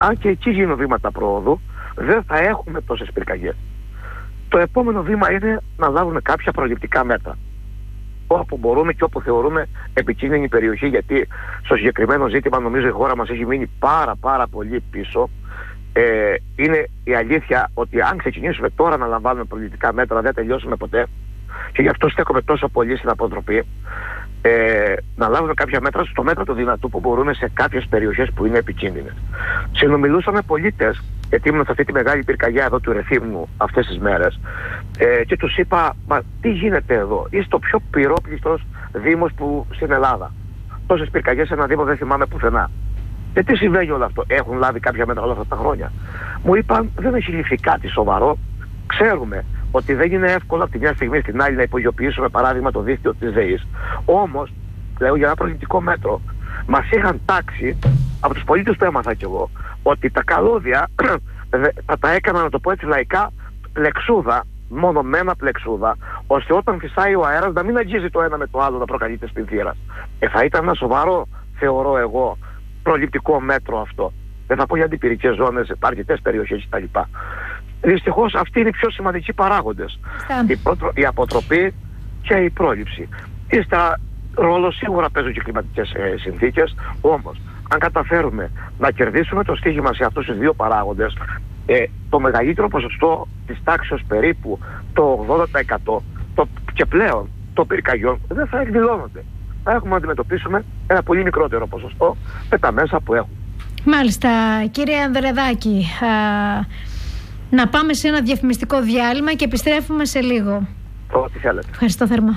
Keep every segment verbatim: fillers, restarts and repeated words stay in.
αν και εκεί γίνουν βήματα προόδου, δεν θα έχουμε τόσες πυρκαγιές. Το επόμενο βήμα είναι να λάβουμε κάποια προληπτικά μέτρα. Όπου μπορούμε και όπου θεωρούμε επικίνδυνη περιοχή, γιατί στο συγκεκριμένο ζήτημα νομίζω η χώρα μας έχει μείνει πάρα πάρα πολύ πίσω. Ε, είναι η αλήθεια ότι αν ξεκινήσουμε τώρα να λαμβάνουμε προληπτικά μέτρα δεν τελειώσουμε ποτέ, και γι' αυτό στέκομαι τόσο πολύ στην αποτροπή. Ε, να λάβουμε κάποια μέτρα στο μέτρο του δυνατού που μπορούμε σε κάποιες περιοχές που είναι επικίνδυνες. Συνομιλούσα με πολίτες, γιατί ήμουν σε αυτή τη μεγάλη πυρκαγιά εδώ του Ρεθύμνου αυτές τις μέρες, ε, και τους είπα, μα τι γίνεται εδώ, είστε ο πιο πυρόπληκτος δήμος που στην Ελλάδα. Τόσες πυρκαγιές σε ένα δήμο δεν θυμάμαι πουθενά. Και τι συμβαίνει όλο αυτό, έχουν λάβει κάποια μέτρα όλα αυτά τα χρόνια? Μου είπαν, δεν έχει ληφθεί κάτι σοβαρό. Ξέρουμε ότι δεν είναι εύκολο από τη μια στιγμή στην άλλη να υπογειοποιήσουμε, παράδειγμα, το δίκτυο της ΔΕΗς. Όμως, λέω για ένα προληπτικό μέτρο, μας είχαν τάξει, από τους πολίτες που έμαθα κι εγώ, ότι τα καλώδια θα τα έκανα, να το πω έτσι λαϊκά, πλεξούδα, μονομένα πλεξούδα, ώστε όταν φυσάει ο αέρας να μην αγγίζει το ένα με το άλλο, να προκαλεί τις πλημμύρες. Ε, θα ήταν ένα σοβαρό, θεωρώ εγώ, προληπτικό μέτρο αυτό. Δεν θα πω για αντιπυρικές ζώνες, αρκετές περιοχές κτλ. Δυστυχώς αυτοί είναι οι πιο σημαντικοί παράγοντες. Η, προτρο... η αποτροπή και η πρόληψη. Ύστερα ρόλο σίγουρα παίζουν και κλιματικές ε, συνθήκες, όμως αν καταφέρουμε να κερδίσουμε το στοίχημα σε αυτούς τους δύο παράγοντες, ε, το μεγαλύτερο ποσοστό της τάξης περίπου το ογδόντα τοις εκατό το, και πλέον των πυρκαγιών δεν θα εκδηλώνονται. Θα έχουμε να αντιμετωπίσουμε ένα πολύ μικρότερο ποσοστό με τα μέσα που έχουμε. Μάλιστα, κύριε Ανδρεδάκη, α... να πάμε σε ένα διαφημιστικό διάλειμμα και επιστρέφουμε σε λίγο. Ό,τι θέλετε. Ευχαριστώ θερμά.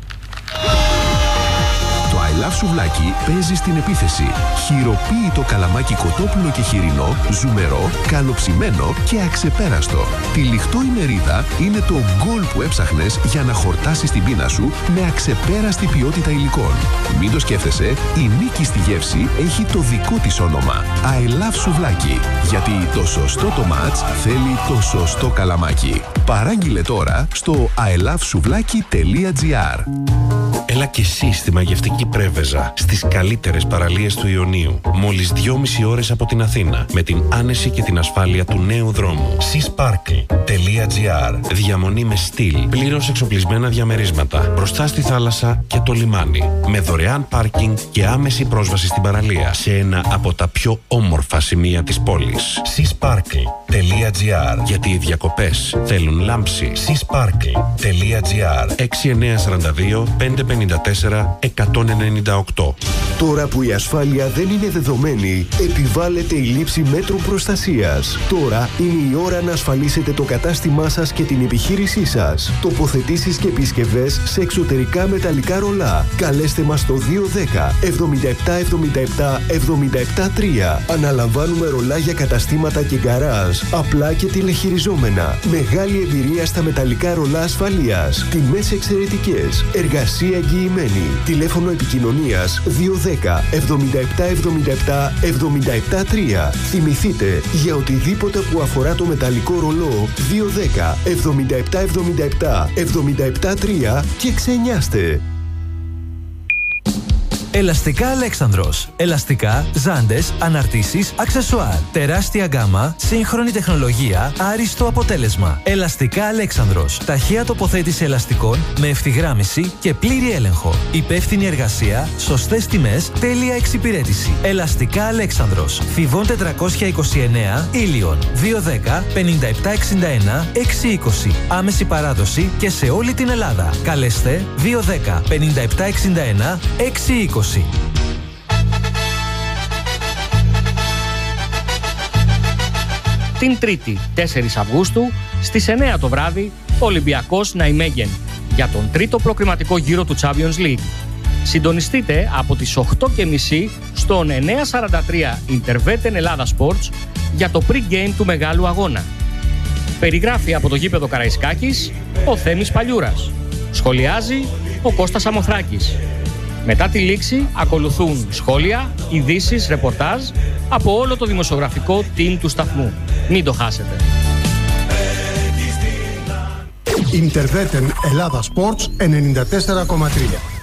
Το I Love Σουβλάκι παίζει στην επίθεση. Χειροποίητο καλαμάκι κοτόπουλο και χοιρινό, ζουμερό, καλοψημένο και αξεπέραστο. Τυλιχτό η μερίδα είναι το γκολ που έψαχνες για να χορτάσεις την πείνα σου με αξεπέραστη ποιότητα υλικών. Μην το σκέφτεσαι, η νίκη στη γεύση έχει το δικό της όνομα. I Love Σουβλάκι. Γιατί το σωστό το μάτς θέλει το σωστό καλαμάκι. Παράγγειλε τώρα στο άι λαβ σουβλάκι τελεία τζι άρ. Έλα και εσύ στη μαγευτική Πρέβεζα, στις καλύτερες παραλίες του Ιωνίου. Μόλις δυόμιση ώρες από την Αθήνα, με την άνεση και την ασφάλεια του νέου δρόμου. σι σπάρκλ τελεία τζι άρ. Διαμονή με στυλ, πλήρως εξοπλισμένα διαμερίσματα, μπροστά στη θάλασσα και το λιμάνι. Με δωρεάν πάρκινγκ και άμεση πρόσβαση στην παραλία, σε ένα από τα πιο όμορφα σημεία της πόλης. σι σπάρκλ τελεία τζι άρ. Γιατί οι διακοπές θέλουν λάμψη. σι σπάρκλ τελεία τζι άρ. έξι εννιά τέσσερα δύο πέντε πέντε τέσσερα εκατόν ενενήντα οκτώ. Τώρα που η ασφάλεια δεν είναι δεδομένη, επιβάλλεται η λήψη μέτρων προστασίας. Τώρα είναι η ώρα να ασφαλίσετε το κατάστημά σας και την επιχείρησή σας. Τοποθετήσεις και επισκευές σε εξωτερικά μεταλλικά ρολά. Καλέστε μας στο δύο ένα μηδέν εβδομήντα επτά εβδομήντα επτά εβδομήντα επτά τρία. Αναλαμβάνουμε ρολά για καταστήματα και γκαράζ, απλά και τηλεχειριζόμενα. Μεγάλη εμπειρία στα μεταλλικά ρολά ασφαλείας. Τιμές εξαιρετικές. Εργασία εγγυημένη. Τηλέφωνο επικοινωνίας δύο ένα μηδέν εβδομήντα επτά εβδομήντα επτά εβδομήντα επτά τρία. Θυμηθείτε, για οτιδήποτε που αφορά το μεταλλικό ρολό, δύο ένα μηδέν εβδομήντα επτά εβδομήντα επτά εβδομήντα επτά τρία και ξενιάστε. Ελαστικά Αλέξανδρος. Ελαστικά, ζάντες, αναρτήσεις, αξεσουάρ. Τεράστια γκάμα, σύγχρονη τεχνολογία, άριστο αποτέλεσμα. Ελαστικά Αλέξανδρος. Ταχεία τοποθέτηση ελαστικών με ευθυγράμμιση και πλήρη έλεγχο. Υπεύθυνη εργασία, σωστές τιμές, τέλεια εξυπηρέτηση. Ελαστικά Αλέξανδρος. Θηβών τετρακόσια είκοσι εννέα, Ήλιον. δύο ένα μηδέν πενήντα επτά εξήντα ένα έξι είκοσι. Άμεση παράδοση και σε όλη την Ελλάδα. Καλέστε δύο ένα μηδέν πενήντα επτά εξήντα ένα έξι είκοσι. Την Τρίτη, τέσσερις Αυγούστου, στις εννέα το βράδυ, Ολυμπιακός Ναϊμέγεν για τον τρίτο προκριματικό γύρο του Champions League. Συντονιστείτε από τις οκτώ και μισή στον εννιακόσια σαράντα τρία Interveten Ελλάδα Sports για το pre-game του μεγάλου αγώνα. Περιγράφει από το γήπεδο Καραϊσκάκης ο Θέμης Παλιούρας. Σχολιάζει ο Κώστας Αμοθράκης. Μετά τη λήξη ακολουθούν σχόλια, ειδήσεις, ρεπορτάζ από όλο το δημοσιογραφικό team του σταθμού. Μην το χάσετε. Interveten Ελλάδα Sports ενενήντα τέσσερα κόμμα τρία.